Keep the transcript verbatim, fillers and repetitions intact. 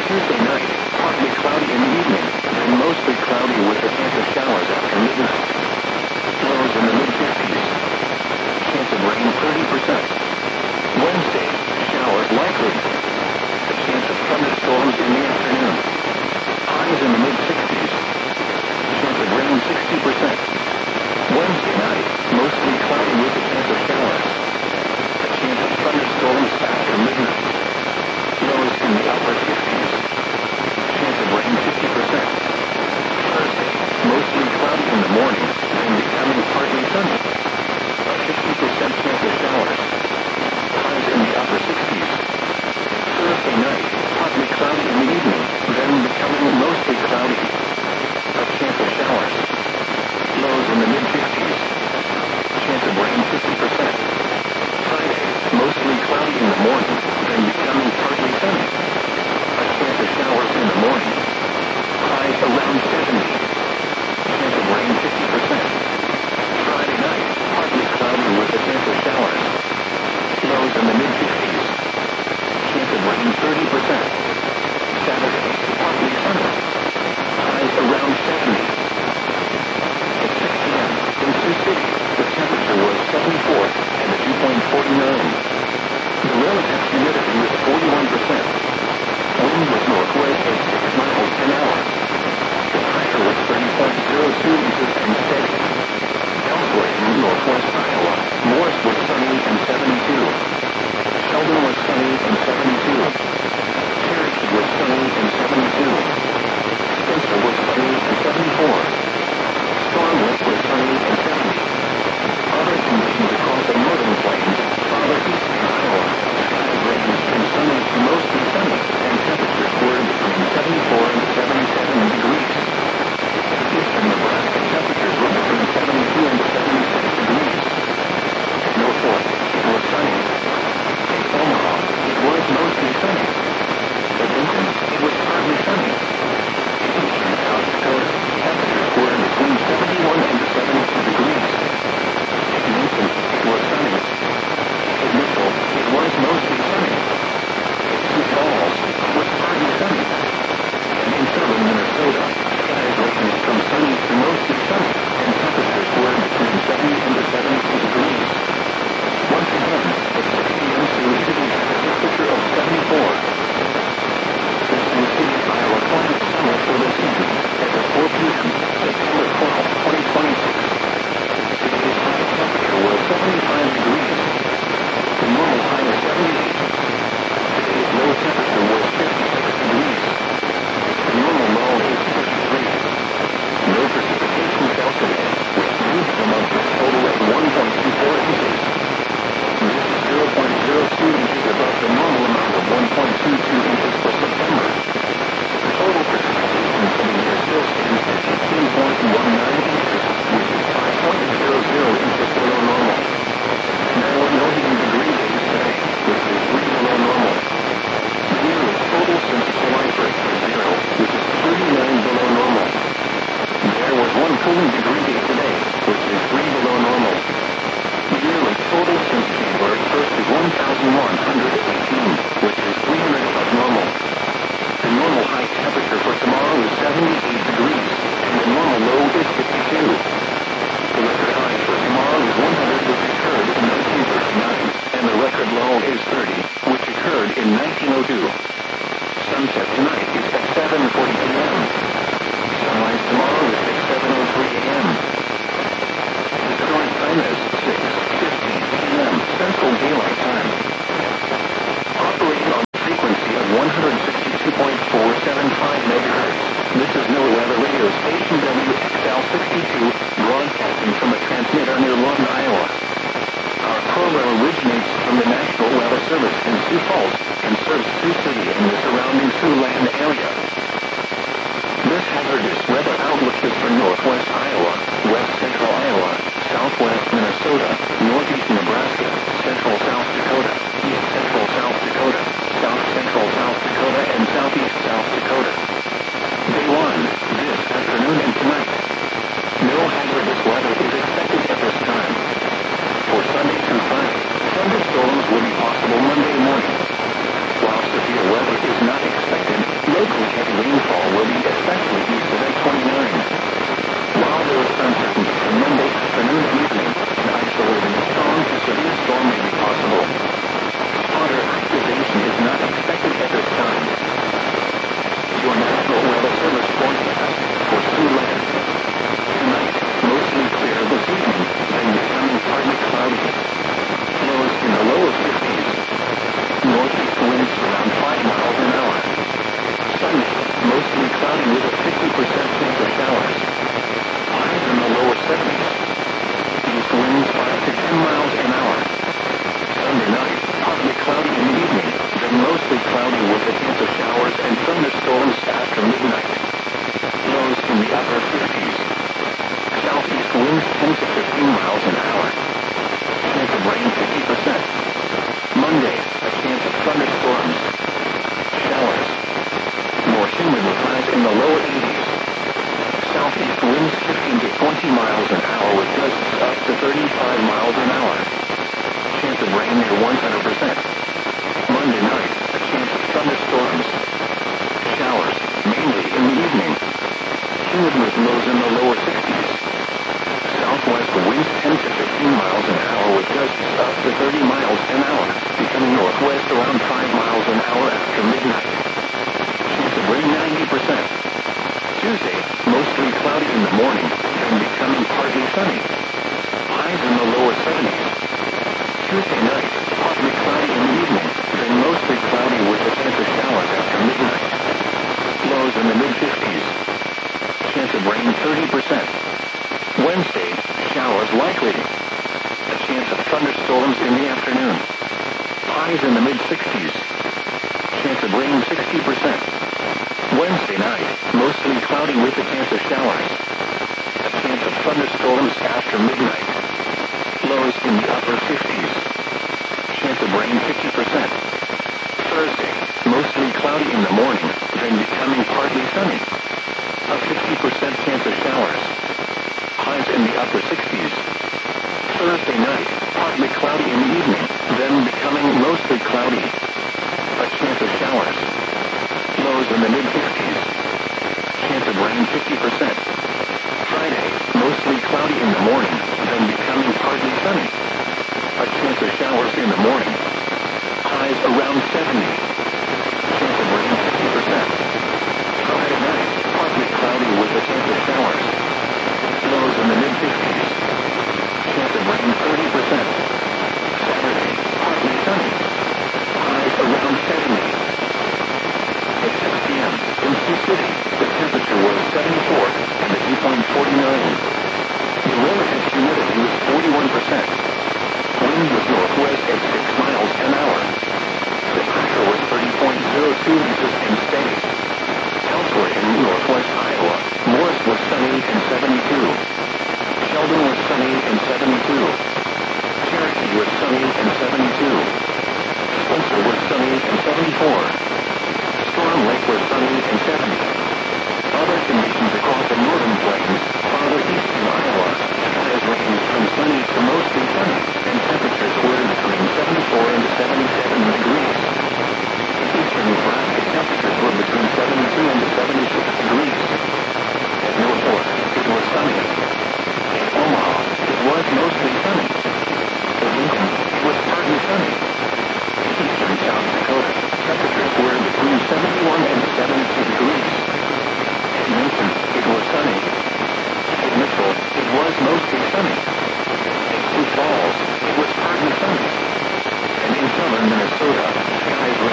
Tuesday night, partly cloudy in the evening, then mostly cloudy with a chance of showers after midnight. Lows in the mid-fifties. Chance of rain thirty percent. Wednesday, showers likely. A chance of thunderstorms in the afternoon. Highs in the mid-sixties. Chance of rain sixty percent. Wednesday night, mostly cloudy with a chance of showers. A chance of thunderstorms after midnight. Lows in the upper fifties. Chance of rain fifty percent. Thursday, mostly cloudy in the morning, then becoming partly sunny. A fifty percent chance of showers. Highs in the upper sixties. Thursday night, partly cloudy in the evening, then becoming mostly cloudy. A chance of showers. Lows in the mid-fifties. Chance of rain fifty percent. Friday, mostly cloudy in the morning, then becoming partly sunny. A chance of showers in the morning. Highs around seventy. Chance of rain fifty percent. Friday night, partly cloudy with a chance of showers. Lows in the mid-fifties. Chance of rain thirty percent. Saturday, partly sunny. Highs around seventy. At six p m in Sioux City, the temperature was seventy-four and the dew point forty-nine. The relative humidity was forty-one percent. Wind was northwest at six miles an hour. The pressure was thirty point zero two inches and steady. Elsewhere in northwest Iowa, Morris was sunny and seventy-two. Sheldon was sunny and seventy-two. Cherokee was sunny and seventy-two. Spencer was sunny and seventy-four. Stormlight was sunny and seventy. Other conditions across the northern plains, farther east in Iowa, skies ranged from sunny to mostly sunny, and temperatures were between seventy-four and seventy-seven degrees. Eastern Nebraska temperatures were between seventy-two and seventy-six degrees. At Norfolk, it was sunny. At Omaha, it was mostly sunny. At Lincoln, it was partly sunny. In eastern South Dakota, temperatures were between seventy-one and seventy-two degrees. At Mason, it was sunny. At Mitchell, it was mostly sunny. At Sioux Falls, it was partly sunny. And in southern Minnesota, skies ranged from sunny to mostly sunny, and temperatures were between seventy and seventy-two degrees. Once again, at six p m Sioux City had a temperature of seventy-four. The Sioux City, Iowa Climate Summit for this evening, at four p m, September twelfth, twenty twenty-six. Today's high temperature was seventy-five degrees. The normal high is seventy-eight. Today's low temperature was fifty-six degrees. The normal low is fifty-three. No precipitation fell today, with dew from a total of one point two four inches. This is zero point zero two inches above the normal amount of one point two two inches for September. Total precipitation for the year still stands at eighteen point one nine inches, which is five point zero zero inches below normal. There were no heating degree days today, which is three below normal. The yearly total since July first is zero, which is thirty-nine below normal. There was one cooling degree day today, which is three below normal. The yearly total since January first is one thousand one hundred eighteen, which is three hundred above normal. The normal high temperature for tomorrow is seventy-eight degrees, and the normal low is fifty-two. The record high for tomorrow is one hundred, which occurred in nineteen thirty-nine, and the record low is thirty, which occurred in nineteen oh two. Sunset tonight is at seven forty p m Sunrise tomorrow is at seven oh three a m The current time is six fifty p m Central Daylight Time. Operating on the frequency of one hundred sixty-two point four seven five megahertz, this is NOAA Weather Radio Station W X L sixty-two, broadcasting from a transmitter near Lund, Iowa. Our program originates from the National Weather Service in Sioux Falls and serves Sioux City and the surrounding Siouxland area. This hazardous weather outlook is for northwest Iowa, west central Iowa, southwest Minnesota, northeast Nebraska, central South with a fifty percent chance of showers. Highs in the lower seventies. East winds five to ten miles an hour. Sunday night, partly cloudy in the evening, then mostly cloudy with a chance of showers and thunderstorms after midnight. Lows in the upper fifties. Southeast winds ten to fifteen miles an hour. Chance of rain fifty percent. Monday, a chance of thunderstorms. Showers. More humid with highs in the lower eighties. Southeast winds fifteen to twenty miles an hour with gusts up to thirty-five miles an hour. Chance of rain near one hundred percent. Monday night, a chance of thunderstorms. Showers, mainly in the evening. Humid with lows in the lower sixties. Southwest winds ten to fifteen miles an hour with gusts up to thirty miles an hour, becoming northwest around five miles an hour after midnight. Chance of rain ninety percent. Tuesday, mostly cloudy in the morning, then becoming partly sunny. Highs in the lower seventies. Tuesday night, partly cloudy in the evening, then mostly cloudy with a chance of showers after midnight. Lows in the mid-fifties. Chance of rain thirty percent. Wednesday, showers likely. A chance of thunderstorms in the afternoon. Highs in the mid-sixties. Chance of rain sixty percent. Wednesday night, mostly cloudy with a chance of showers. A chance of thunderstorms after midnight. Lows in the upper fifties. Chance of rain fifty percent. Thursday, mostly cloudy in the morning, then becoming partly sunny. A fifty percent chance of showers. Highs in the upper sixties. Thursday night, partly cloudy in the evening, then becoming mostly cloudy.